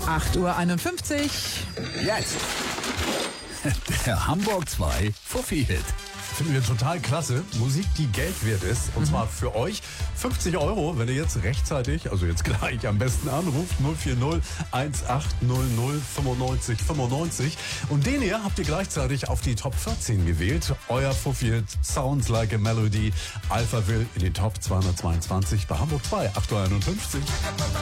8:51 Uhr. Jetzt. Der Hamburg 2 Fuffi-Hit. Finden wir total klasse. Musik, die Geld wert ist. Und zwar für euch 50 €, wenn ihr jetzt rechtzeitig, also jetzt gleich am besten anruft. 040 1800 95 95. Und den hier habt ihr gleichzeitig auf die Top 14 gewählt. Euer Fuffi-Hit Sounds Like a Melody. Alphaville in den Top 222 bei Hamburg 2. 8:51 Uhr.